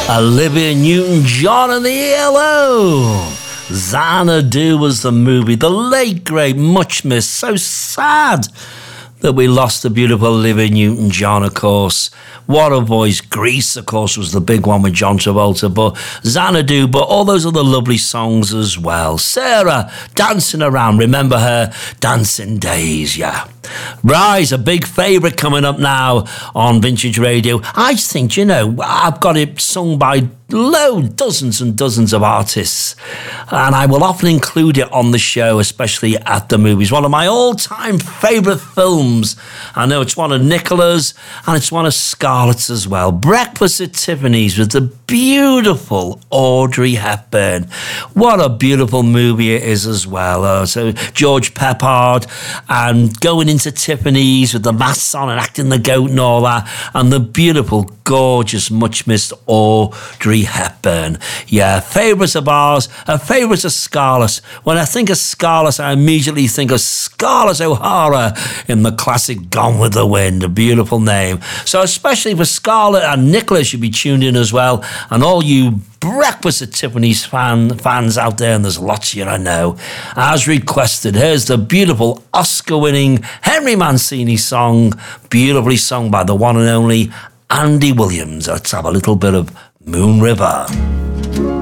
Olivia Newton-John and the ELO. Xanadu was the movie. The late, great, much missed. So sad that we lost the beautiful Olivia Newton-John, of course. What a voice. Grease, of course, was the big one with John Travolta. But Xanadu, but all those other lovely songs as well. Sarah, Dancing Around. Remember her Dancing Days, yeah. Rise, a big favourite coming up now on Vintage Radio. I think, you know, I've got it sung by dozens and dozens of artists, and I will often include it on the show, especially at the movies. One of my all-time favourite films. I know it's one of Nicola's and it's one of Scarlett's as well. Breakfast at Tiffany's with the beautiful Audrey Hepburn. What a beautiful movie it is as well. So George Peppard and going into Tiffany's with the masks on and acting the goat and all that, and the beautiful, gorgeous, much missed Audrey Hepburn. Yeah, favourites of ours, favourites of Scarlett. When I think of Scarlett, I immediately think of Scarlett O'Hara in the classic Gone with the Wind, a beautiful name. So especially for Scarlett, and Nicola should be tuned in as well, and all you Breakfast at Tiffany's fans out there, and there's lots of you I know. As requested, here's the beautiful Oscar-winning Henry Mancini song, beautifully sung by the one and only Andy Williams. Let's have a little bit of Moon River.